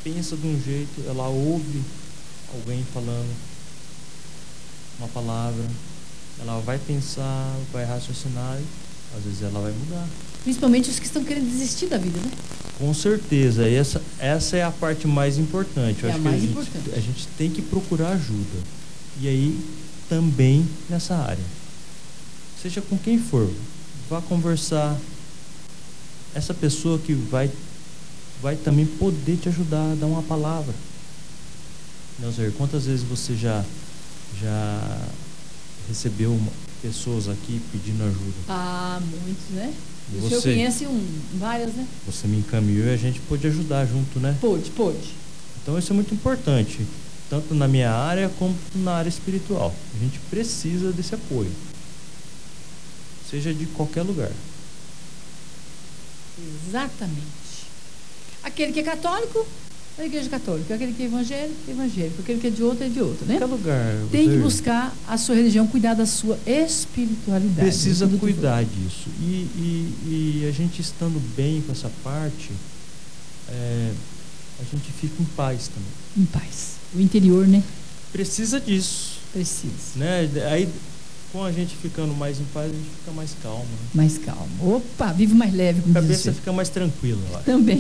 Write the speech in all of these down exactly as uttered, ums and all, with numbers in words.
pensa de um jeito, ela ouve alguém falando uma palavra, ela vai pensar, vai raciocinar, às vezes ela vai mudar. Principalmente os que estão querendo desistir da vida, né? Com certeza, essa, essa é a parte mais importante. Eu é acho a mais que a gente, importante. a gente tem que procurar ajuda. E aí, também nessa área. Seja com quem for, vá conversar. Essa pessoa que vai, vai também poder te ajudar a dar uma palavra. Neuzer, quantas vezes você já, já recebeu uma, pessoas aqui pedindo ajuda? Ah, muitos, né? E O senhor você? conhece um, várias, né? Você me encaminhou e a gente pôde ajudar junto, né? Pôde, pôde. Então isso é muito importante, tanto na minha área como na área espiritual. A gente precisa desse apoio, seja de qualquer lugar. Exatamente. Aquele que é católico, é da igreja católica. Aquele que é evangélico, é evangélico. Aquele que é de outro, é de outro, né? Qualquer lugar. Tem você que buscar a sua religião, cuidar da sua espiritualidade. precisa cuidar disso. E, e, e a gente estando bem com essa parte, é, a gente fica em paz também. Em paz. O interior, né? Precisa disso. Precisa. Né? Aí, com a gente ficando mais em paz, a gente fica mais calmo. Né? Mais calmo. Opa, vive mais leve. A cabeça fica mais tranquila. Eu acho. Também.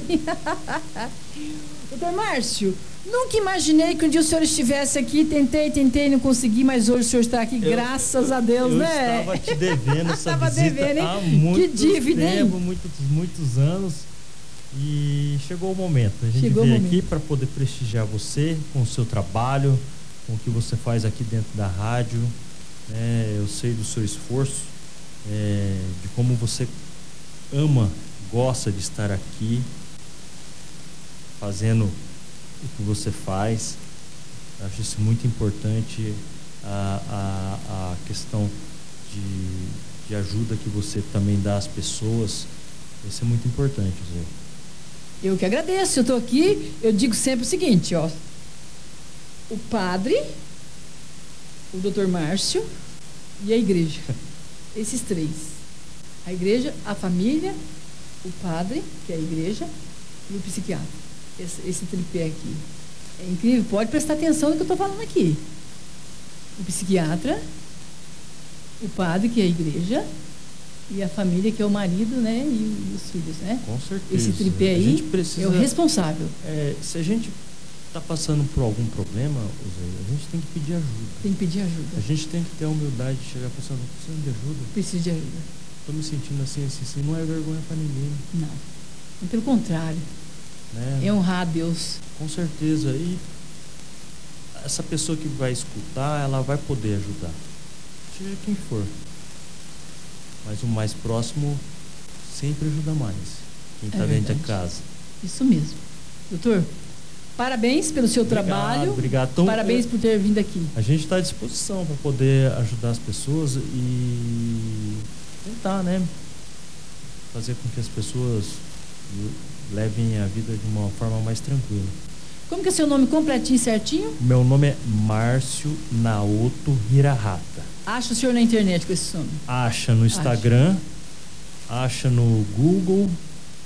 Doutor Márcio, nunca imaginei que um dia o senhor estivesse aqui. Tentei, tentei, não consegui, mas hoje o senhor está aqui, eu, graças eu, a Deus, eu né? Eu estava te devendo essa Tava visita devendo, há muito que dívida, tempo, muitos, muitos anos. E chegou o momento. A gente chegou veio aqui para poder prestigiar você com o seu trabalho, com o que você faz aqui dentro da rádio. É, eu sei do seu esforço, é, de como você ama, gosta de estar aqui, fazendo o que você faz. Eu acho isso muito importante, a, a, a questão de, de ajuda que você também dá às pessoas. Isso é muito importante, Zé. Eu que agradeço, eu estou aqui, eu digo sempre o seguinte, ó. O padre, o doutor Márcio e a igreja. Esses três. A igreja, a família, o padre, que é a igreja, e o psiquiatra. Esse, esse tripé aqui. É incrível, pode prestar atenção no que eu estou falando aqui. O psiquiatra, o padre, que é a igreja, e a família, que é o marido, né, e os filhos, né? Com certeza. Esse tripé aí precisa, é o responsável. É, se a gente está passando por algum problema, a gente tem que pedir ajuda. Tem que pedir ajuda. A gente tem que ter a humildade de chegar pensando, preciso de ajuda. Preciso de ajuda. Estou me sentindo assim, assim, assim, não é vergonha para ninguém. Não. Pelo contrário. Né? É honrar a Deus. Com certeza. E essa pessoa que vai escutar, ela vai poder ajudar. Seja quem for. Mas o mais próximo sempre ajuda mais. Quem está é dentro da casa. Isso mesmo. Doutor, parabéns pelo seu obrigado, trabalho. Obrigado. Então, parabéns por ter vindo aqui. A gente está à disposição para poder ajudar as pessoas e tentar, né? Fazer com que as pessoas levem a vida de uma forma mais tranquila. Como que é seu nome completinho, certinho? Meu nome é Márcio Naoto Hirahata. Acha o senhor na internet com esse nome? Acha no Instagram, acha, acha no Google, o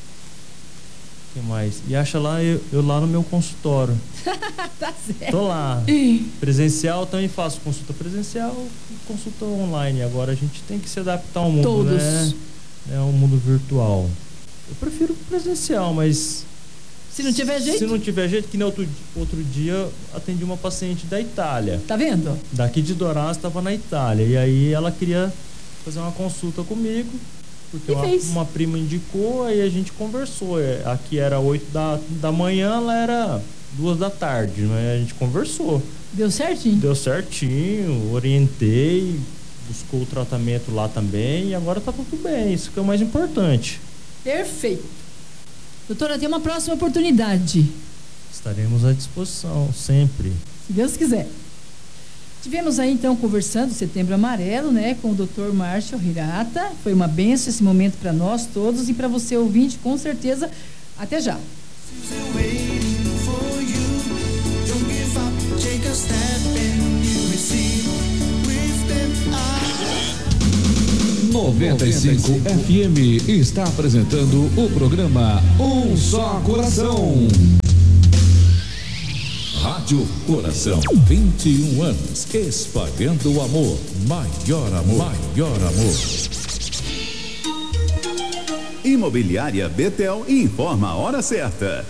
que mais? E acha lá, eu, eu lá no meu consultório. Tá certo. Tô lá. Presencial, também faço consulta presencial e consulta online. Agora a gente tem que se adaptar ao mundo, Todos. né? É um mundo virtual. Eu prefiro presencial, mas... Se não tiver jeito? Se não tiver jeito, que nem outro, outro dia atendi uma paciente da Itália. Tá vendo? Daqui de Dourados, estava na Itália. E aí ela queria fazer uma consulta comigo, porque uma, uma prima indicou, aí a gente conversou. Aqui era oito da, da manhã, lá era duas da tarde, né? A gente conversou. Deu certinho? Deu certinho, orientei, buscou o tratamento lá também, e agora tá tudo bem, isso que é o mais importante. Perfeito. Doutora, tem uma próxima oportunidade. Estaremos à disposição, sempre. Se Deus quiser. Tivemos aí, então, conversando, Setembro Amarelo, né, com o doutor Márcio Hirahata. Foi uma bênção esse momento para nós todos e para você, ouvinte, com certeza. Até já. noventa e cinco F M está apresentando o programa Um Só Coração. Rádio Coração, vinte e um anos, espalhando o amor, maior amor, maior amor. Imobiliária Betel informa a hora certa.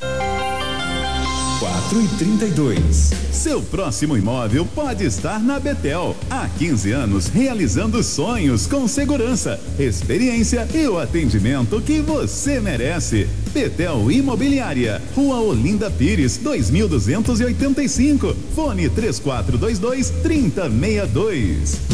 quatro e trinta e dois. Seu próximo imóvel pode estar na Betel. Há quinze anos realizando sonhos com segurança, experiência e o atendimento que você merece. Betel Imobiliária, Rua Olinda Pires, dois mil duzentos e oitenta e cinco. Fone três quatro dois dois, três zero seis dois.